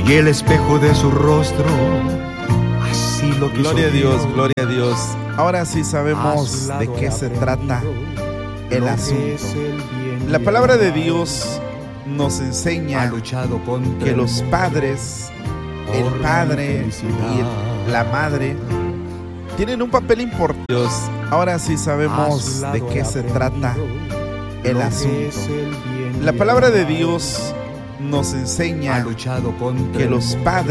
y el espejo de su rostro así lo quiso. Gloria a Dios, Dios. gloria a Dios. Ahora sí sabemos de qué se trata el asunto. La palabra de Dios nos enseña que los padres, el padre y la madre, tienen un papel importante. Ahora sí sabemos de qué se trata el asunto. La palabra de Dios nos enseña que los padres